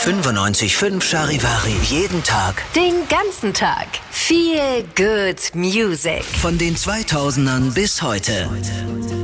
95.5 Charivari jeden Tag. Den ganzen Tag. Feel good music. Von den 2000ern bis heute.